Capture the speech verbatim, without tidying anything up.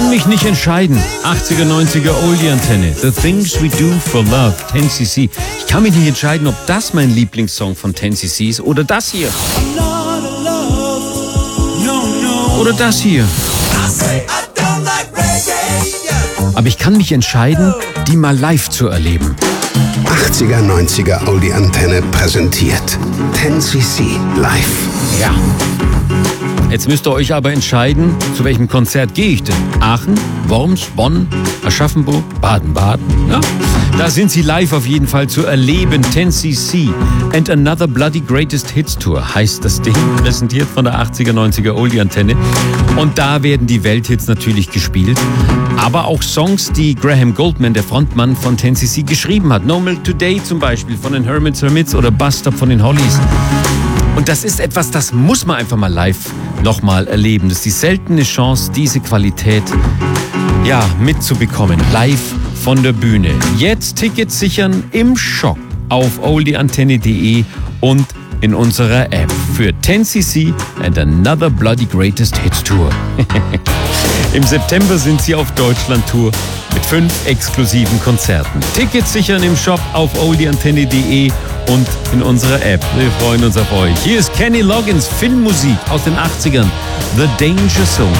kann mich nicht entscheiden. achtziger, neunziger Oldie-Antenne. The Things We Do for Love, ten C C. Ich kann mich nicht entscheiden, ob das mein Lieblingssong von ten C C ist oder das hier. Oder das hier. Aber ich kann mich entscheiden, die mal live zu erleben. achtziger, neunziger Oldie-Antenne präsentiert ten C C live. Ja. Jetzt müsst ihr euch aber entscheiden, zu welchem Konzert gehe ich denn? Aachen, Worms, Bonn, Aschaffenburg, Baden-Baden. Ja? Da sind sie live auf jeden Fall zu erleben. ten C C and Another Bloody Greatest Hits Tour heißt das Ding, präsentiert von der achtziger, neunziger Oldie-Antenne. Und da werden die Welthits natürlich gespielt, aber auch Songs, die Graham Goldman, der Frontmann von ten C C, geschrieben hat. No Milk Today zum Beispiel von den Hermits Hermits oder Bus Stop von den Hollies. Und das ist etwas, das muss man einfach mal live nochmal erleben. Das ist die seltene Chance, diese Qualität ja, mitzubekommen. Live von der Bühne. Jetzt Tickets sichern im Shop auf oldieantenne punkt de und in unserer App für ten C C and Another Bloody Greatest Hits Tour. Im September sind sie auf Deutschland-Tour mit fünf exklusiven Konzerten. Tickets sichern im Shop auf oldieantenne punkt de und in unserer App. Wir freuen uns auf euch. Hier ist Kenny Loggins, Filmmusik aus den achtzigern. The Danger Zone.